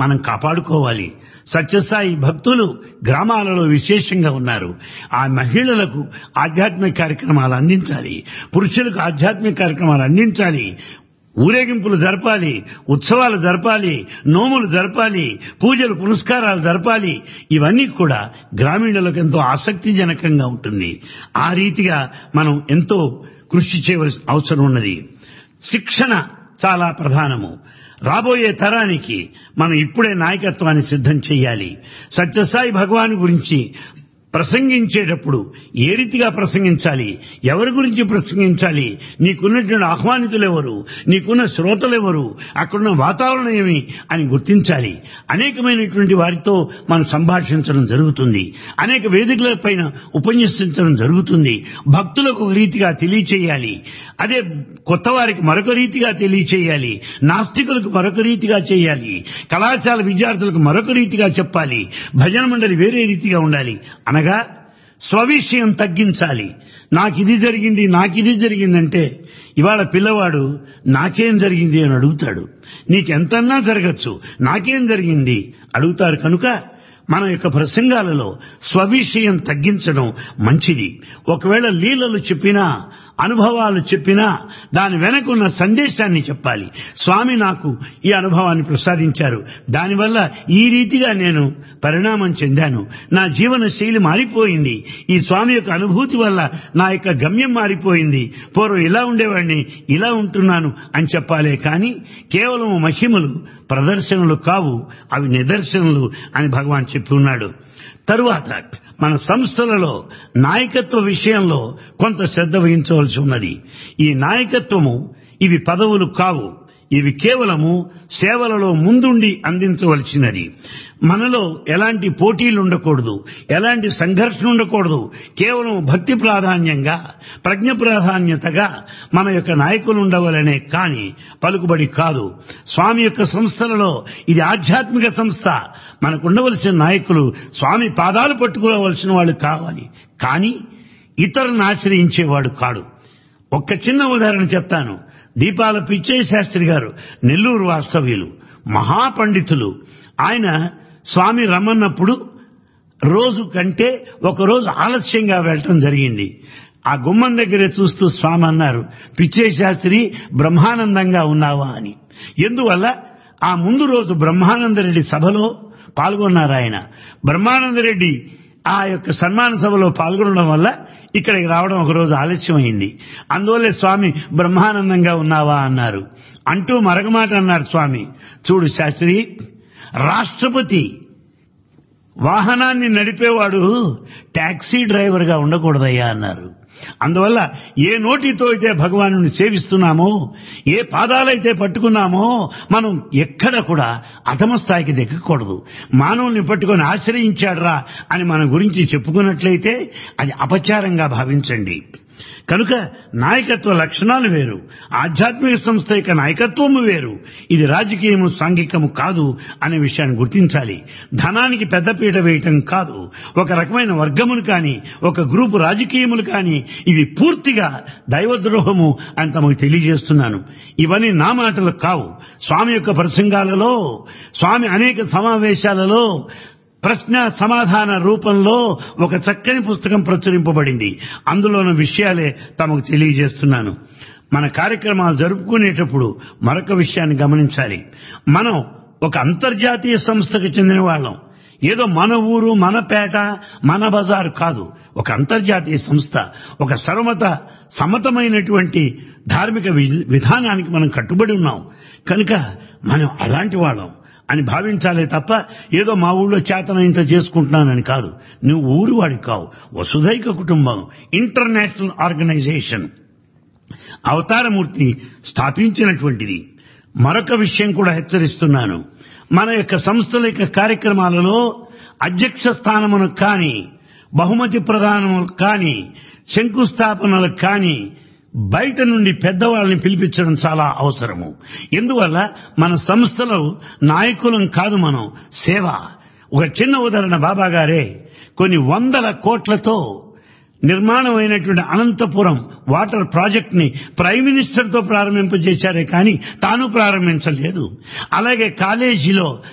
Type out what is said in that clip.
మనం కాపాడుకోవాలి. సత్యసాయి భక్తులు గ్రామాలలో విశేషంగా ఉన్నారు. ఆ మహిళలకు ఆధ్యాత్మిక కార్యక్రమాలు అందించాలి, పురుషులకు ఆధ్యాత్మిక కార్యక్రమాలు అందించాలి, ఊరేగింపులు జరపాలి, ఉత్సవాలు జరపాలి, నోములు జరపాలి, పూజలు పునస్కారాలు జరపాలి. ఇవన్నీ కూడా గ్రామీణులకు ఎంతో ఆసక్తిజనకంగా ఉంటుంది. ఆ రీతిగా మనం ఎంతో కృషి చేయవలసిన అవసరం ఉన్నది. శిక్షణ చాలా ప్రధానము. రాబోయే తరానికి మనం ఇప్పుడే నాయకత్వాన్ని సిద్ధం చేయాలి. సత్యసాయి భగవాన్ గురించి ప్రసంగించేటప్పుడు ఏ రీతిగా ప్రసంగించాలి, ఎవరి గురించి ప్రసంగించాలి, నీకున్నటువంటి ఆహ్వానితులు ఎవరు, నీకున్న శ్రోతలు ఎవరు, అక్కడున్న వాతావరణం ఏమి అని గుర్తించాలి. అనేకమైనటువంటి వారితో మనం సంభాషించడం జరుగుతుంది, అనేక వేదికలపైన ఉపన్యసించడం జరుగుతుంది. భక్తులకు ఒక రీతిగా తెలియచేయాలి, అదే కొత్త వారికి మరొక రీతిగా తెలియచేయాలి, నాస్తికులకు మరొక రీతిగా చేయాలి, కళాశాల విద్యార్థులకు మరొక రీతిగా చెప్పాలి, భజన మండలి వేరే రీతిగా ఉండాలి. అనగా స్వవిషయం తగ్గించాలి. నాకిది జరిగిందంటే ఇవాళ పిల్లవాడు నాకేం జరిగింది అని అడుగుతాడు. నీకెంతన్నా జరగచ్చు, నాకేం జరిగింది అడుగుతారు. కనుక మన యొక్క ప్రసంగాలలో స్వవిషయం తగ్గించడం మంచిది. ఒకవేళ లీలలు చెప్పినా, అనుభవాలు చెప్పినా దాని వెనకున్న సందేశాన్ని చెప్పాలి. స్వామి నాకు ఈ అనుభవాన్ని ప్రసాదించారు, దానివల్ల ఈ రీతిగా నేను పరిణామం చెందాను, నా జీవన శైలి మారిపోయింది, ఈ స్వామి యొక్క అనుభూతి వల్ల నా యొక్క గమ్యం మారిపోయింది, పూర్వం ఇలా ఉండేవాడిని ఇలా ఉంటున్నాను అని చెప్పాలే కానీ కేవలం మహిమలు ప్రదర్శనలు కావు, అవి నిదర్శనలు అని భగవాన్ చెప్పి ఉన్నాడు. తరువాత మన సంస్థలలో నాయకత్వ విషయంలో కొంత శ్రద్ధ వహించవలసి ఉన్నది. ఈ నాయకత్వము ఇవి పదవులు కావు, ఇవి కేవలము సేవలలో ముందుండి అందించవలసినది. మనలో ఎలాంటి పోటీలు ఉండకూడదు, ఎలాంటి సంఘర్షణ ఉండకూడదు. కేవలం భక్తి ప్రాధాన్యంగా, ప్రజ్ఞ ప్రాధాన్యతగా మన యొక్క నాయకులు ఉండవలనే కాని పలుకుబడి కాదు. స్వామి యొక్క సంస్థలలో ఇది ఆధ్యాత్మిక సంస్థ. మనకు ఉండవలసిన నాయకులు స్వామి పాదాలు పట్టుకోవలసిన వాళ్ళు కావాలి, కానీ ఇతరులను ఆశ్రయించేవాడు కాడు. ఒక్క చిన్న ఉదాహరణ చెప్తాను. దీపాల పిచ్చయ్య శాస్త్రి గారు నెల్లూరు వాస్తవ్యులు, మహాపండితులు. ఆయన స్వామి రమ్మన్నప్పుడు రోజు కంటే ఒకరోజు ఆలస్యంగా వెళ్ళటం జరిగింది. ఆ గుమ్మం దగ్గరే చూస్తూ స్వామి అన్నారు, పిచ్చయ్య శాస్త్రి బ్రహ్మానందంగా ఉన్నావా అని. ఎందువల్ల ఆ ముందు రోజు బ్రహ్మానందరెడ్డి సభలో పాల్గొన్నారు. ఆయన బ్రహ్మానందరెడ్డి ఆ యొక్క సన్మాన సభలో పాల్గొనడం వల్ల ఇక్కడికి రావడం ఒకరోజు ఆలస్యమైంది. అందువల్లే స్వామి బ్రహ్మానందంగా ఉన్నావా అన్నారు. అంటూ మరొక మాట అన్నారు స్వామి, చూడు శాస్త్రి, రాష్ట్రపతి వాహనాన్ని నడిపేవాడు టాక్సీ డ్రైవర్గా ఉండకూడదయ్యా అన్నారు. అందువల్ల ఏ నోటితో అయితే భగవాను సేవిస్తున్నామో, ఏ పాదాలైతే పట్టుకున్నామో మనం ఎక్కడ కూడా అధమ స్థాయికి దిగకూడదు. మానవుల్ని పట్టుకొని ఆశ్రయించాడురా అని మన గురించి చెప్పుకున్నట్లయితే అది అపచారంగా భావించండి. కనుక నాయకత్వ లక్షణాలు వేరు, ఆధ్యాత్మిక సంస్థ యొక్క నాయకత్వము వేరు. ఇది రాజకీయము సాంఘికము కాదు అనే విషయాన్ని గుర్తించాలి. ధనానికి పెద్దపీట వేయటం కాదు. ఒక రకమైన వర్గములు కానీ, ఒక గ్రూపు రాజకీయములు కానీ ఇవి పూర్తిగా దైవద్రోహము అని తమకు తెలియజేస్తున్నాను. ఇవన్నీ నా మాటలు కావు. స్వామి యొక్క ప్రసంగాలలో, స్వామి అనేక సమావేశాలలో ప్రశ్న సమాధాన రూపంలో ఒక చక్కని పుస్తకం ప్రచురింపబడింది. అందులోని విషయాలే తమకు తెలియజేస్తున్నాను. మన కార్యక్రమాలు జరుపుకునేటప్పుడు మరొక విషయాన్ని గమనించాలి. మనం ఒక అంతర్జాతీయ సంస్థకు చెందిన వాళ్ళం. ఏదో మన ఊరు, మన పేట, మన బజారు కాదు. ఒక అంతర్జాతీయ సంస్థ, ఒక సమ్మతమైనటువంటి ధార్మిక విధానానికి మనం కట్టుబడి ఉన్నాం. కనుక మనం అలాంటి వాళ్ళం అని భావించాలే తప్ప ఏదో మా ఊళ్ళో చేతనంత చేసుకుంటున్నానని కాదు. నువ్వు ఊరివాడి కావు. వసుధైక కుటుంబం ఇంటర్నేషనల్ ఆర్గనైజేషన్ అవతారమూర్తి స్థాపించినటువంటిది. మరొక విషయం కూడా హెచ్చరిస్తున్నాను. మన యొక్క సంస్థల యొక్క కార్యక్రమాలలో అధ్యక్ష స్థానమును కానీ, బహుమతి ప్రదానములకు కానీ, శంకుస్థాపనలకు కానీ బయట నుండి పెద్దవాళ్ళని పిలిపించడం చాలా అవసరము. ఎందువల్ల మన సంస్థలో నాయకులం కాదు, మనం సేవ. ఒక చిన్న ఉదాహరణ, బాబా గారే కొన్ని 100 కోట్లతో నిర్మాణమైనటువంటి అనంతపురం వాటర్ ప్రాజెక్ట్ ని ప్రైమ్ మినిస్టర్ తో ప్రారంభింపజేశారే కానీ తాను ప్రారంభించలేదు. అలాగే కాలేజీలో